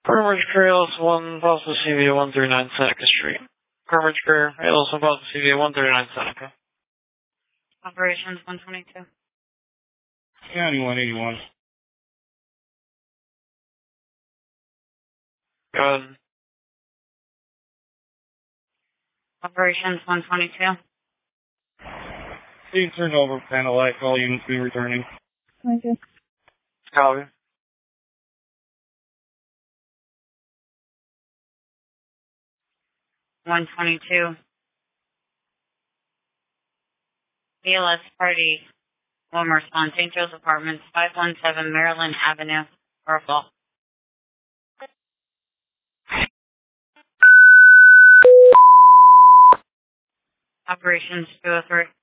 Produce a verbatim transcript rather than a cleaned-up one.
Coverage Trails one, Boston C V one thirty-nine Seneca Street. Coverage Career, Trails one, Boston C V one thirty-nine Seneca. Operations one twenty-two. County one eighty-one. Go ahead. Operations one twenty-two. Being turned over, panel light, all units be returning. Thank you. Copy. one twenty-two. B L S party will respond. Saint Joe's Apartments, five one seven Maryland Avenue, Orfall. Operations two oh three.